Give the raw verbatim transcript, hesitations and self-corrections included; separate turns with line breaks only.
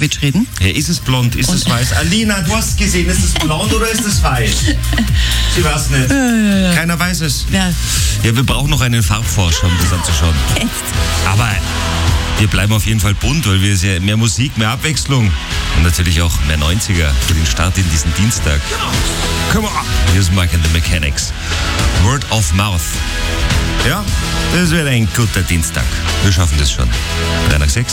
Markovic reden.
Ja, ist es blond, ist
Und
es weiß? Alina, du hast gesehen, ist es blond oder ist es weiß? Sie weiß nicht.
Ja, ja, ja.
Keiner weiß es.
Ja.
Ja, wir brauchen noch einen Farbforscher, um das anzuschauen.
Echt?
Aber wir bleiben auf jeden Fall bunt, weil wir sehr mehr Musik, mehr Abwechslung und natürlich auch mehr neunziger für den Start in diesen Dienstag. Come on! Hier ist Mike and the Mechanics. Word of Mouth. Ja, das wird ein guter Dienstag. Wir schaffen das schon. drei nach sechs.